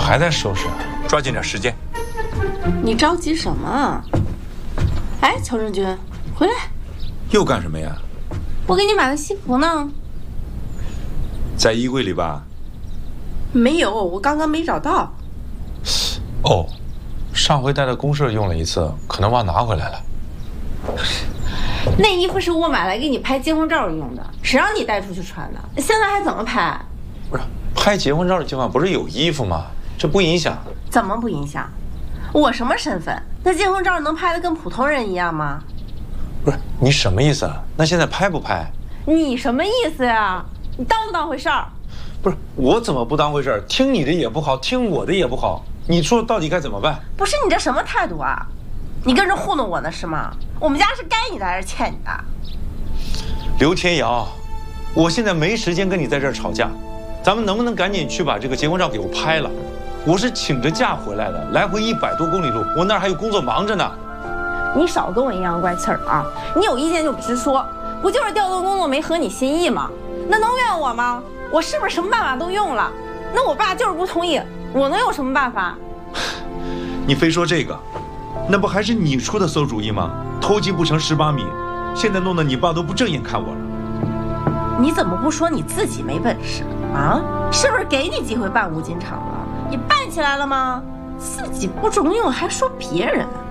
还在收拾， 抓紧点时间。 你着急什么啊？哎，乔正军，回来！ 又干什么呀？ 我给你买的西服呢。 在衣柜里吧？ 没有，我刚刚没找到。 哦，上回带到公社用了一次，可能忘拿回来了。 那衣服是我买来给你拍结婚照用的，谁让你带出去穿的？现在还怎么拍？ 不是拍结婚照的地方不是有衣服吗？这不影响。 怎么不影响？我什么身份？那结婚照能拍得跟普通人一样吗？ 不是你什么意思啊？那现在拍不拍？ 你什么意思呀？你当不当回事儿？ 不是我怎么不当回事儿？听你的也不好，听我的也不好。你说到底该怎么办？ 不是你这什么态度啊？你跟着糊弄我呢是吗？我们家是该你的还是欠你的？ 刘天瑶，我现在没时间跟你在这儿吵架，咱们能不能赶紧去把这个结婚照给我拍了？我是请着假回来的，来回100多公里路，我那儿还有工作忙着呢。 你少跟我阴阳怪气儿啊！你有意见就直说，不就是调动工作没合你心意吗？那能怨我吗？我是不是什么办法都用了？那我爸就是不同意，我能有什么办法？ 你非说这个，那不还是你出的馊主意吗？偷鸡不成蚀把米，现在弄得你爸都不正眼看我了。 你怎么不说你自己没本事啊？是不是给你机会办五金厂了？你办起来了吗？自己不中用还说别人。